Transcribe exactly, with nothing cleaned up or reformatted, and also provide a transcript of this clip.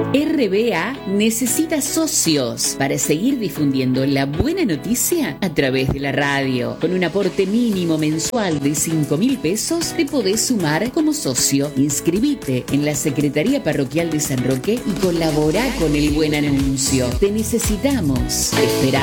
R B A necesita socios para seguir difundiendo la buena noticia a través de la radio. Con un aporte mínimo mensual de cinco mil pesos te podés sumar como socio. Inscribite en la Secretaría Parroquial de San Roque y colabora con el buen anuncio. Te necesitamos. Te esperamos.